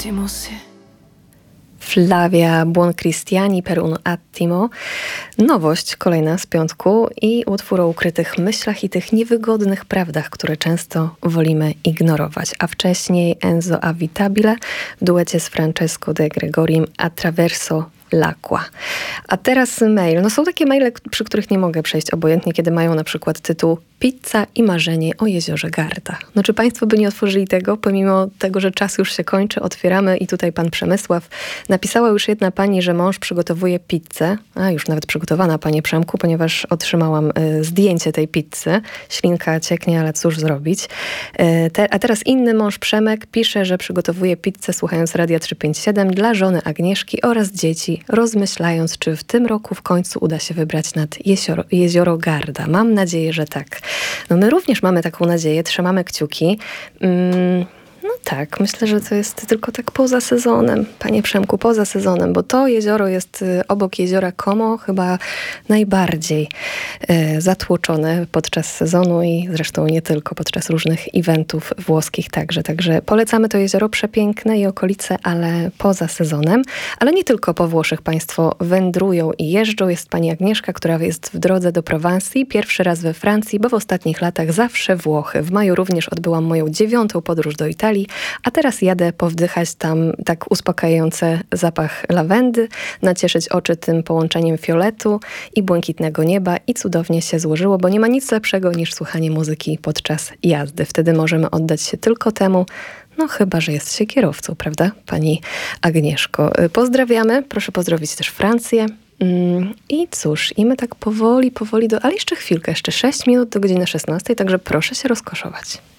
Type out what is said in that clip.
attimo se. Flavia Buoncristiani per un attimo. Nowość kolejna z piątku i utwór o ukrytych myślach i tych niewygodnych prawdach, które często wolimy ignorować. A wcześniej Enzo Avitabile w duecie z Francesco De Gregorim Attraverso l'acqua. A teraz mail. No są takie maile, przy których nie mogę przejść obojętnie, kiedy mają na przykład tytuł Pizza i marzenie o jeziorze Garda. No czy państwo by nie otworzyli tego, pomimo tego, że czas już się kończy, otwieramy i tutaj pan Przemysław. Napisała już jedna pani, że mąż przygotowuje pizzę, a już nawet przygotowana, panie Przemku, ponieważ otrzymałam zdjęcie tej pizzy. Ślinka cieknie, ale cóż zrobić. A teraz inny mąż Przemek pisze, że przygotowuje pizzę słuchając Radia 357 dla żony Agnieszki oraz dzieci, rozmyślając, czy w tym roku w końcu uda się wybrać nad jezioro Garda. Mam nadzieję, że tak. No my również mamy taką nadzieję, trzymamy kciuki. No tak, myślę, że to jest tylko tak poza sezonem, panie Przemku, poza sezonem, bo to jezioro jest obok jeziora Como chyba najbardziej zatłoczone podczas sezonu i zresztą nie tylko, podczas różnych eventów włoskich także. Także polecamy to jezioro przepiękne i okolice, ale poza sezonem. Ale nie tylko po Włoszech państwo wędrują i jeżdżą. Jest pani Agnieszka, która jest w drodze do Prowansji, pierwszy raz we Francji, bo w ostatnich latach zawsze Włochy. W maju również odbyłam moją 9. podróż do Italii, a teraz jadę powdychać tam tak uspokajający zapach lawendy, nacieszyć oczy tym połączeniem fioletu i błękitnego nieba i cudownie się złożyło, bo nie ma nic lepszego niż słuchanie muzyki podczas jazdy. Wtedy możemy oddać się tylko temu, no chyba, że jest się kierowcą, prawda, pani Agnieszko? Pozdrawiamy, proszę pozdrowić też Francję. I cóż, i my tak powoli ale jeszcze chwilkę, jeszcze 6 minut do godziny 16, także proszę się rozkoszować.